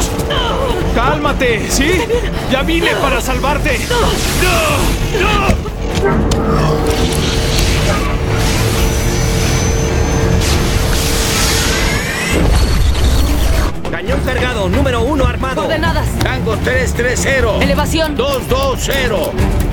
¡Vamos! ¡Cálmate! ¿Sí? ¡Ya vine para salvarte! Cañón cargado, número 1 armado. Coordenadas. Tango 330. Elevación. 220.